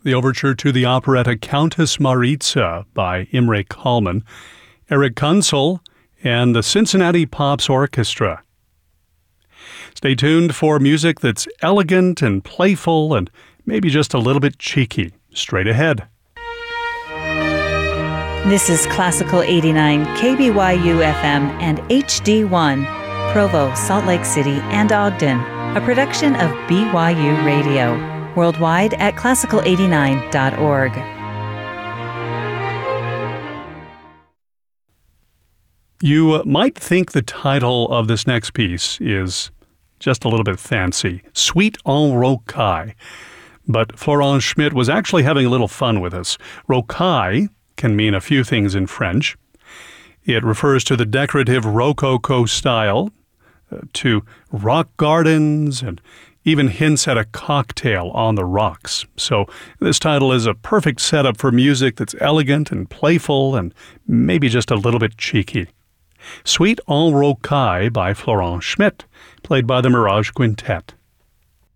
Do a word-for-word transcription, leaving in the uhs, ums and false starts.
the overture to the operetta Countess Maritza by Imre Kallman, Eric Kunzel, and the Cincinnati Pops Orchestra. Stay tuned for music that's elegant and playful and maybe just a little bit cheeky. Straight ahead. This is Classical eighty-nine K B Y U F M and H D one, Provo, Salt Lake City, and Ogden, a production of B Y U Radio, worldwide at classical eighty-nine dot org. You might think the title of this next piece is just a little bit fancy, Suite en Rocaille. But Florent Schmitt was actually having a little fun with us. Rocaille can mean a few things in French. It refers to the decorative Rococo style, uh, to rock gardens, and even hints at a cocktail on the rocks. So this title is a perfect setup for music that's elegant and playful and maybe just a little bit cheeky. Suite en Rocaille by Florent Schmitt, played by the Mirage Quintet.